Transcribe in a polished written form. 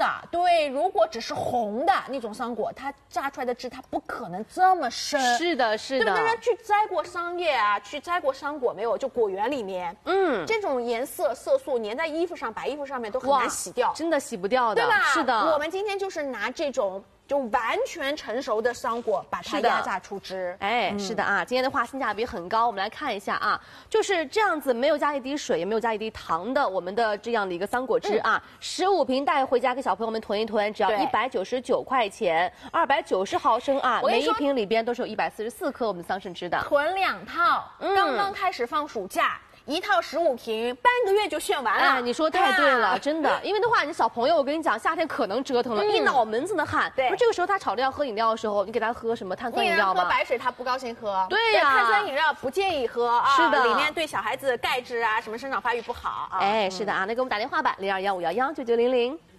的。对，如果只是红的那种桑果，它榨出来的汁它不可能这么深。 是的，是的。 对不对？去摘过桑叶啊，去摘过桑果没有？就果园里面，这种颜色色素粘在衣服上、白衣服上面都很难洗掉， 真的洗不掉的， 对吧？ 是的。 我们今天就是拿这种。就完全成熟的桑果，把它压榨出汁。 哎，是的啊，今天的话性价比很高，我们来看一下啊，就是这样子，没有加一滴水，也没有加一滴糖的我们的这样的一个桑果汁啊，15瓶带回家给小朋友们囤一囤，只要199块钱，290毫升啊，每一瓶里边都是有144克我们的桑葚汁的。 囤2套，刚刚开始放暑假。1套15瓶，半个月就炫完了。 哎，你说太对了，真的。因为的话，你小朋友，我跟你讲，夏天可能折腾了，一脑门子的汗。 对， 这个时候他吵着要喝饮料的时候，你给他喝什么碳酸饮料吗？ 喝白水他不高兴喝。 对呀， 碳酸饮料不建议喝啊。 是的， 里面对小孩子钙质啊什么生长发育不好啊。 哎，是的啊，那给我们打电话吧，0215119900。